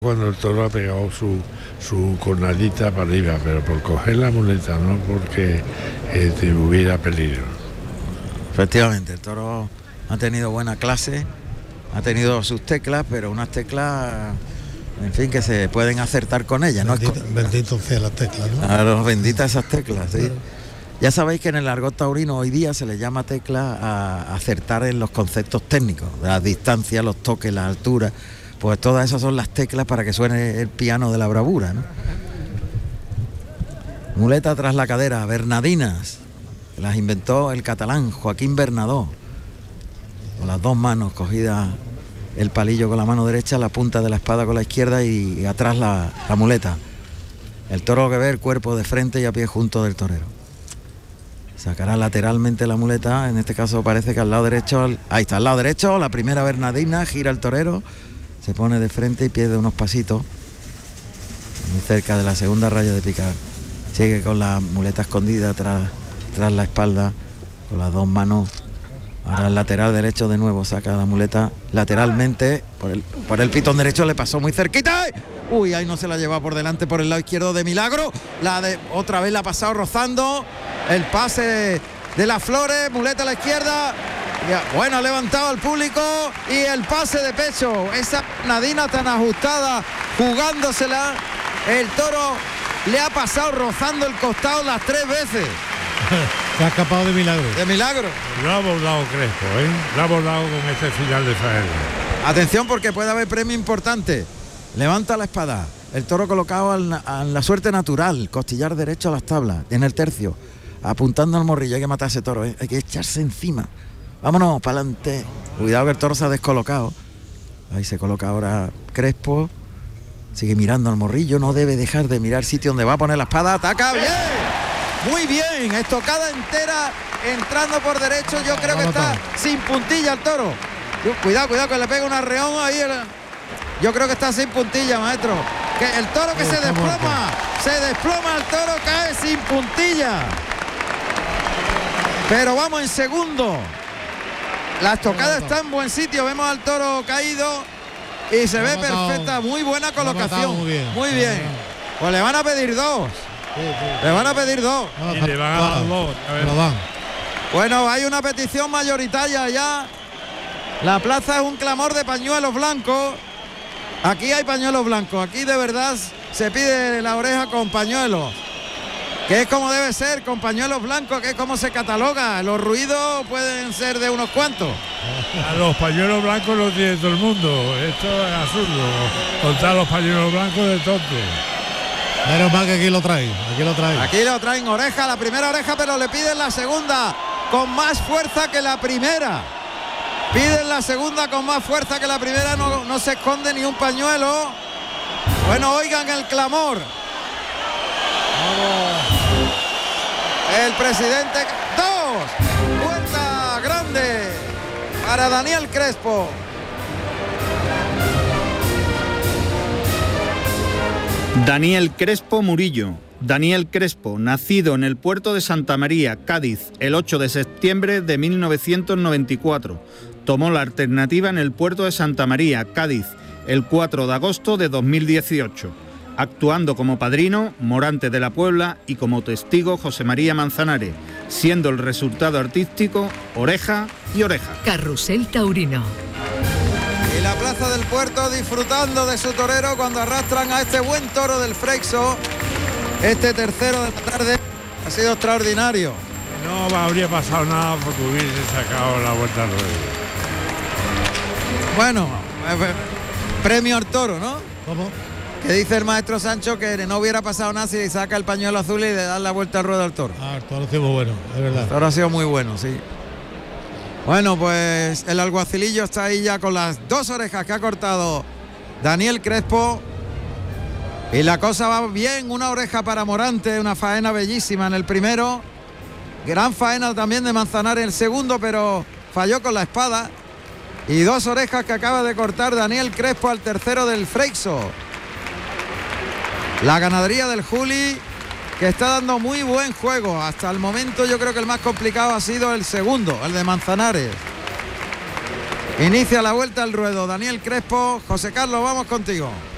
Cuando el toro ha pegado su cornadita para arriba, pero por coger la muleta, no porque hubiera peligro. Efectivamente, el toro ha tenido buena clase, ha tenido sus teclas, pero unas teclas, en fin, que se pueden acertar con ellas. Bendito sea las teclas, ¿no? Claro, benditas esas teclas, sí. Claro. Ya sabéis que en el argot taurino hoy día se le llama tecla a acertar en los conceptos técnicos, las distancias, los toques, las alturas. Pues todas esas son las teclas para que suene el piano de la bravura, ¿no? Muleta tras la cadera, Bernadinas, las inventó el catalán Joaquín Bernadó, con las dos manos cogidas, el palillo con la mano derecha, la punta de la espada con la izquierda y atrás la muleta. El toro que ve el cuerpo de frente y a pie junto del torero. Sacará lateralmente la muleta, en este caso parece que al lado derecho, ahí está, al lado derecho, la primera Bernadina, gira el torero, se pone de frente y pierde unos pasitos, muy cerca de la segunda raya de picar. Sigue con la muleta escondida tras la espalda, con las dos manos. Ahora el lateral derecho de nuevo, saca la muleta lateralmente, por el pitón derecho le pasó muy cerquita. Uy, ahí no se la lleva por delante, por el lado izquierdo de Milagro. Otra vez la ha pasado rozando. El pase de las Flores, muleta a la izquierda. Bueno, ha levantado al público y el pase de pecho. Esa nadina tan ajustada, jugándosela. El toro le ha pasado rozando el costado las 3 veces. Se ha escapado de milagro. De milagro. Lo ha abordado Crespo, Lo ha abordado con este final de faena. Atención porque puede haber premio importante. Levanta la espada. El toro colocado en la suerte natural. Costillar derecho a las tablas, en el tercio. Apuntando al morrillo. Hay que matar a ese toro, Hay que echarse encima. Vámonos, para adelante. Cuidado que el toro se ha descolocado. Ahí se coloca ahora Crespo. Sigue mirando al morrillo. No debe dejar de mirar el sitio donde va a poner la espada. ¡Ataca! ¡Bien! Muy bien. Estocada entera. Entrando por derecho. Yo creo que está sin puntilla el toro. Cuidado que le pega un arreón ahí. Yo creo que está sin puntilla, maestro. Que el toro que se desploma. Se desploma el toro. Cae sin puntilla. Pero vamos en segundo. La estocada está en buen sitio, vemos al toro caído y se ve perfecta, muy buena colocación. Muy bien. Pues le van a pedir 2. Le van a pedir 2. Y le van a dar 2. Bueno, hay una petición mayoritaria ya. La plaza es un clamor de pañuelos blancos. Aquí hay pañuelos blancos. Aquí de verdad se pide la oreja con pañuelos. Que es como debe ser, con pañuelos blancos, que es como se cataloga. Los ruidos pueden ser de unos cuantos. Los pañuelos blancos los tiene todo el mundo. Esto es absurdo. Contar los pañuelos blancos de tonto. Menos mal que aquí lo traen. Aquí lo traen oreja, la primera oreja, pero le piden la segunda con más fuerza que la primera. Piden la segunda con más fuerza que la primera, no se esconde ni un pañuelo. Bueno, oigan el clamor. El presidente 2, vuelta grande para Daniel Crespo. Daniel Crespo Murillo. Daniel Crespo, nacido en el puerto de Santa María, Cádiz, el 8 de septiembre de 1994. Tomó la alternativa en el puerto de Santa María, Cádiz, el 4 de agosto de 2018. Actuando como padrino Morante de la Puebla y como testigo José María Manzanares, siendo el resultado artístico oreja y oreja. Carrusel taurino. Y la plaza del puerto disfrutando de su torero cuando arrastran a este buen toro del Freixo. Este tercero de la tarde ha sido extraordinario. No habría pasado nada porque hubiese sacado la vuelta al ruedo. Bueno, premio al toro, ¿no? ¿Cómo? Que dice el maestro Sancho que no hubiera pasado nada si saca el pañuelo azul y le da la vuelta al ruedo al toro. El toro ha sido muy bueno, es verdad. El toro ha sido muy bueno, sí. Bueno, pues el alguacilillo está ahí ya con las 2 orejas que ha cortado Daniel Crespo. Y la cosa va bien, una oreja para Morante, una faena bellísima en el primero. Gran faena también de Manzanares en el segundo, pero falló con la espada. Y 2 orejas que acaba de cortar Daniel Crespo al tercero del Freixo. La ganadería del Juli, que está dando muy buen juego. Hasta el momento yo creo que el más complicado ha sido el segundo, el de Manzanares. Inicia la vuelta al ruedo Daniel Crespo. José Carlos, vamos contigo.